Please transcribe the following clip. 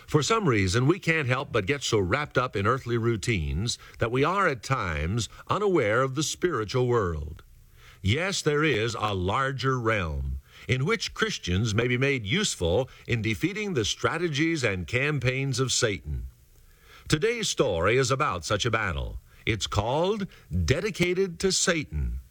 For some reason, we can't help but get so wrapped up in earthly routines that we are at times unaware of the spiritual world. Yes, there is a larger realm in which Christians may be made useful in defeating the strategies and campaigns of Satan. Today's story is about such a battle. It's called Dedicated to Satan.